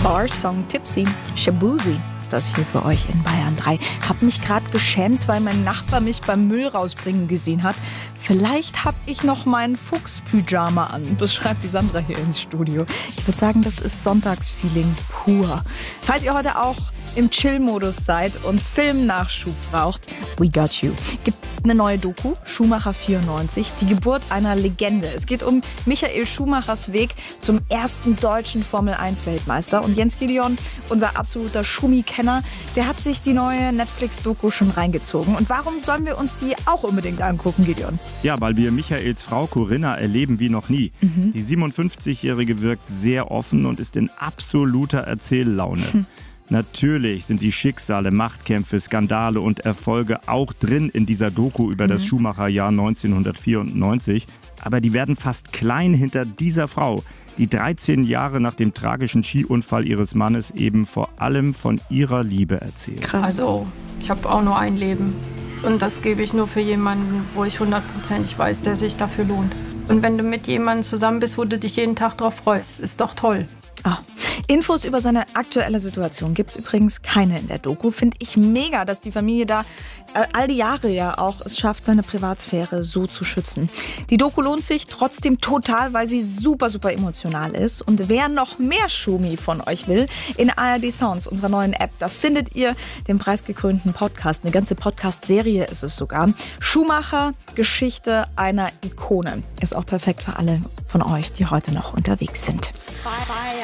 Bar Song Tipsy, Shaboozey ist das hier für euch in Bayern 3. Hab mich gerade geschämt, weil mein Nachbar mich beim Müll rausbringen gesehen hat. Vielleicht hab ich noch meinen Fuchspyjama an. Das schreibt die Sandra hier ins Studio. Ich würde sagen, das ist Sonntagsfeeling pur. Falls ihr heute auch im Chill-Modus seid und Filmnachschub braucht, We Got You. Gibt eine neue Doku, Schumacher 94, die Geburt einer Legende. Es geht um Michael Schumachers Weg zum ersten deutschen Formel-1-Weltmeister. Und Jens Gideon, unser absoluter Schumi-Kenner, der hat sich die neue Netflix-Doku schon reingezogen. Und warum sollen wir uns die auch unbedingt angucken, Gideon? Ja, weil wir Michaels Frau Corinna erleben wie noch nie. Die 57-Jährige wirkt sehr offen und ist in absoluter Erzähllaune. Natürlich sind die Schicksale, Machtkämpfe, Skandale und Erfolge auch drin in dieser Doku über das Schumacher-Jahr 1994. Aber die werden fast klein hinter dieser Frau, die 13 Jahre nach dem tragischen Skiunfall ihres Mannes eben vor allem von ihrer Liebe erzählt. Krass. Also, ich habe auch nur ein Leben. Und das gebe ich nur für jemanden, wo ich 100% weiß, der sich dafür lohnt. Und wenn du mit jemandem zusammen bist, wo du dich jeden Tag drauf freust, ist doch toll. Infos über seine aktuelle Situation gibt es übrigens keine in der Doku. Finde ich mega, dass die Familie da all die Jahre ja auch es schafft, seine Privatsphäre so zu schützen. Die Doku lohnt sich trotzdem total, weil sie super, super emotional ist. Und wer noch mehr Schumi von euch will, in ARD Sounds, unserer neuen App, da findet ihr den preisgekrönten Podcast. Eine ganze Podcast-Serie ist es sogar. Schumacher, Geschichte einer Ikone. Ist auch perfekt für alle von euch, die heute noch unterwegs sind. Bye, bye.